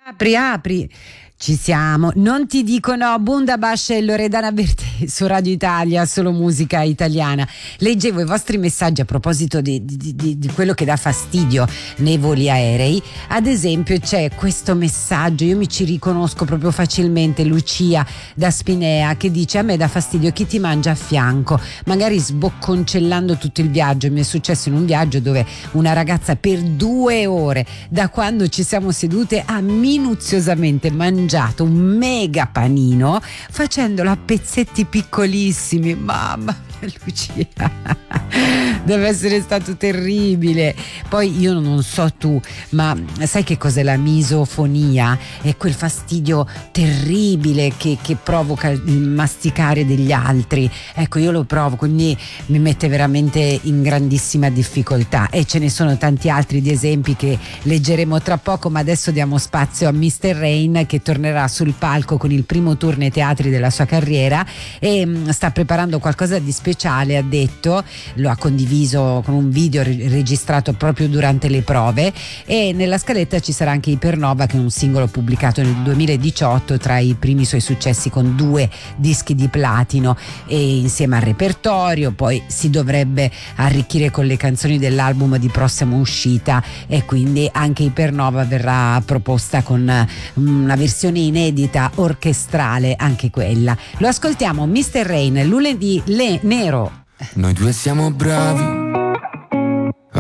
Apri, apri. Ci siamo, non ti dico no, Bundabash e Loredana Bertè su Radio Italia, solo musica italiana. Leggevo i vostri messaggi a proposito di quello che dà fastidio nei voli aerei. Ad esempio c'è questo messaggio, io mi ci riconosco proprio facilmente, Lucia da Spinea, che dice: a me dà fastidio chi ti mangia a fianco, magari sbocconcellando tutto il viaggio. Mi è successo in un viaggio dove una ragazza per 2 ore, da quando ci siamo sedute, ha minuziosamente mangiato un mega panino facendolo a pezzetti piccolissimi. Mamma mia, Lucia, deve essere stato terribile. Poi io non so tu, ma sai che cos'è la misofonia? È quel fastidio terribile che provoca il masticare degli altri. Ecco, io lo provo, quindi mi mette veramente in grandissima difficoltà, e ce ne sono tanti altri di esempi che leggeremo tra poco, ma adesso diamo spazio a Mr. Rain, che tornerà sul palco con il primo tour nei teatri della sua carriera e sta preparando qualcosa di speciale, ha detto, lo ha condiviso con un video registrato proprio durante le prove, e nella scaletta ci sarà anche Ipernova, che è un singolo pubblicato nel 2018 tra i primi suoi successi, con 2 dischi di platino, e insieme al repertorio poi si dovrebbe arricchire con le canzoni dell'album di prossima uscita, e quindi anche Ipernova verrà proposta con una versione inedita orchestrale, anche quella. Lo ascoltiamo, Mr. Rain, lunedì nero. Noi due siamo bravi